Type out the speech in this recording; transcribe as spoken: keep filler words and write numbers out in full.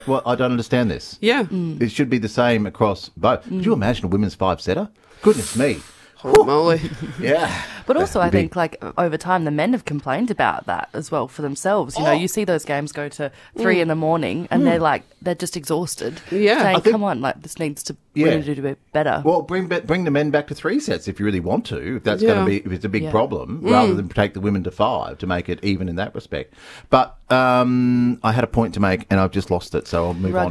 Well, I don't understand this. Yeah. It should be the same across both. Could you imagine a women's five-setter? Goodness me. Holy moly. Yeah. But also, I It'd be- think, like, over time, the men have complained about that as well for themselves. You know, Oh. you see those games go to three in the morning and they're like, they're just exhausted. Yeah. Saying, I think- come on, like, this needs to, Yeah. we need to do it better. Well, bring be- bring the men back to three sets if you really want to. If that's Yeah. going to be, if it's a big Yeah. problem, rather than take the women to five to make it even in that respect. But um, I had a point to make and I've just lost it, so I'll move Rugby. on.